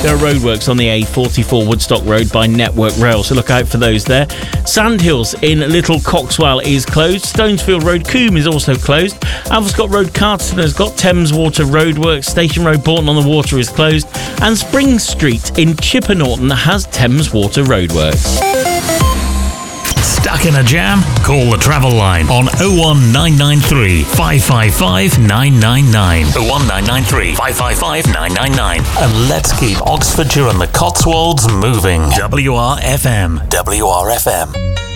There are roadworks on the A44 Woodstock Road by Network Rail, so look out for those there. Sandhills in Little Coxwell is closed. Stonesfield Road, Coombe is also closed. Alvescott Road, Carterton has got Thames Water roadworks. Station Road, Bourton on the Water is closed. And Spring Street in Chipper Norton has Thames Water roadworks. Stuck in a jam? Call the travel line on 01993 555 999. 01993 555 999. And let's keep Oxfordshire and the Cotswolds moving. WRFM. WRFM.